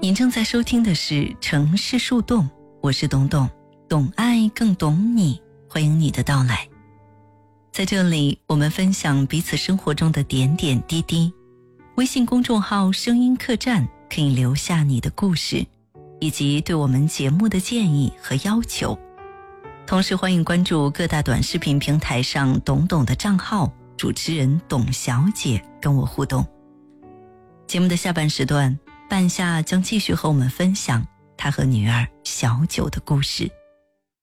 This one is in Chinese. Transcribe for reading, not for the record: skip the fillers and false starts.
您正在收听的是城市树洞，我是董董，懂爱更懂你，欢迎你的到来。在这里，我们分享彼此生活中的点点滴滴。微信公众号声音客栈可以留下你的故事，以及对我们节目的建议和要求。同时欢迎关注各大短视频平台上董董的账号，主持人董小姐跟我互动。节目的下半时段，半夏将继续和我们分享她和女儿小九的故事。